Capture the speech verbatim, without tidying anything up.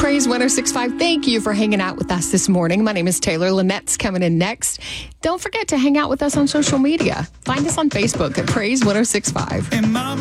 Praise one oh six point five. Thank you for hanging out with us this morning. My name is Taylor. Lynette's coming in next. Don't forget to hang out with us on social media. Find us on Facebook at Praise one oh six point five.